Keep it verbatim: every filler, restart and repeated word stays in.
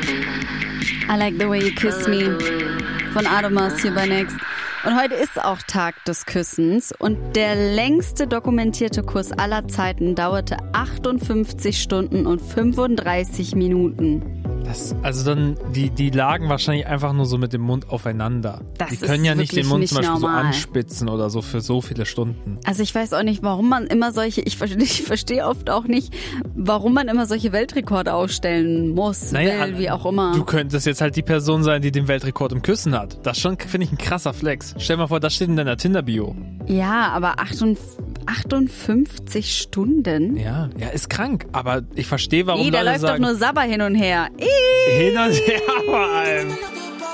I Like the Way You Kiss Me von Adomos hier bei Next. Und heute ist auch Tag des Küssens und der längste dokumentierte Kuss aller Zeiten dauerte achtundfünfzig Stunden und fünfunddreißig Minuten. Das, also dann, die, die lagen wahrscheinlich einfach nur so mit dem Mund aufeinander. Das die können ist ja nicht den Mund nicht zum Beispiel normal. so anspitzen oder so für so viele Stunden. Also ich weiß auch nicht, warum man immer solche, ich verstehe, ich verstehe oft auch nicht, warum man immer solche Weltrekorde aufstellen muss, Naja, will, wie auch immer. Du könntest jetzt halt die Person sein, die den Weltrekord im Küssen hat. Das schon, finde ich, ein krasser Flex. Stell dir mal vor, das steht in deiner Tinder-Bio. Ja, aber achtundfünfzig Stunden? Ja, ja, ist krank. Aber ich verstehe, warum Nee, da Leute läuft sagen... doch nur Sabber hin und her. Hin und her vor allem.